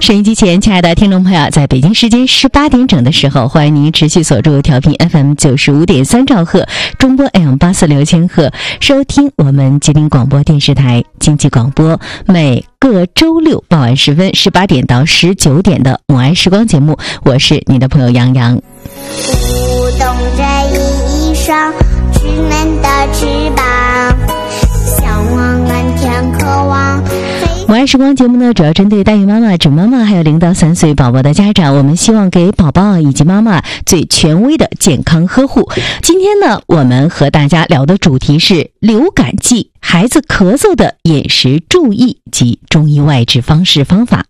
收音机前亲爱的听众朋友，在北京时间18点整的时候，欢迎您持续锁住调频 FM 95.3兆赫，中波 AM8460千赫，收听我们吉林广播电视台经济广播每个周六傍晚时分18点到19点的母爱时光节目。我是你的朋友杨洋。 舞动着一双稚嫩的翅膀，向往蓝天，渴望母爱时光节目呢，主要针对代孕妈妈、准妈妈还有0到3岁宝宝的家长，我们希望给宝宝以及妈妈最权威的健康呵护。今天呢，我们和大家聊的主题是流感季孩子咳嗽的饮食注意及中医外治方式方法。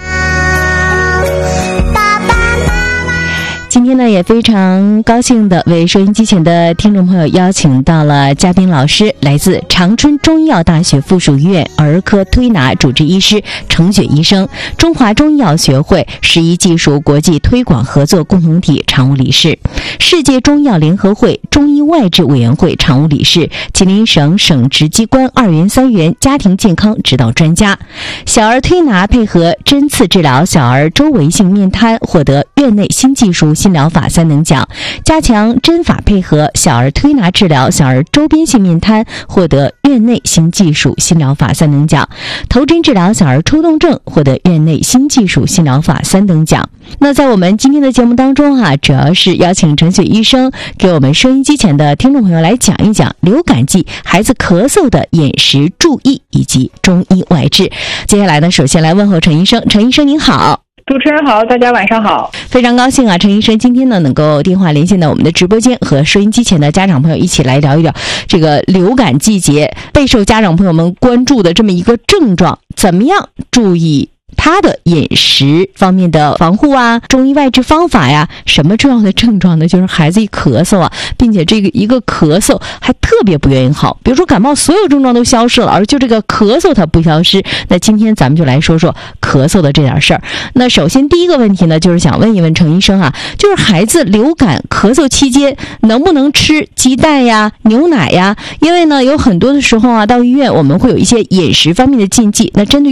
今天呢，也非常高兴的为收音机前的听众朋友邀请到了嘉宾老师，来自长春中医药大学附属医院儿科推拿主治医师程雪医生，中华中医药学会食医技术国际推广合作共同体常务理事，世界中医药联合会中医外治委员会常务理事，吉林省省直机关2元3元家庭健康指导专家。小儿推拿配合针刺治疗小儿周围性面瘫，获得院内新技术新疗法3等奖，加强针法配合小儿推拿治疗小儿周边性面瘫，获得院内新技术新疗法3等奖，头针治疗小儿抽动症，获得院内新技术新疗法3等奖。那在我们今天的节目当中主要是邀请程雪医生给我们收音机前的听众朋友来讲一讲流感季孩子咳嗽的饮食注意以及中医外治。接下来呢，首先来问候陈医生。陈医生您好。 主持人好，大家晚上好。 非常高兴陈医生今天呢能够电话连线到我们的直播间，和收音机前的家长朋友一起来聊一聊这个流感季节备受家长朋友们关注的这么一个症状，怎么样注意他的饮食方面的防护中医外治方法呀。什么重要的症状呢？就是孩子一咳嗽并且这个一个咳嗽还特别不愿意好，比如说感冒所有症状都消失了，而就这个咳嗽它不消失。那今天咱们就来说说咳嗽的这点事儿。那首先第一个问题呢，就是想问一问程医生就是孩子流感咳嗽期间能不能吃鸡蛋呀、牛奶呀？因为呢有很多的时候到医院我们会有一些饮食方面的禁忌，那针对